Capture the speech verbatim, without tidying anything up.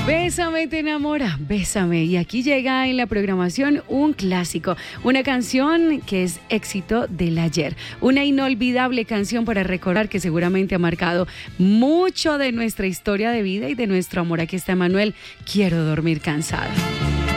Bésame, te enamora, bésame. Y aquí llega en la programación un clásico, una canción que es éxito del ayer, una inolvidable canción para recordar que seguramente ha marcado mucho de nuestra historia de vida y de nuestro amor. Aquí está Manuel, Quiero dormir cansada.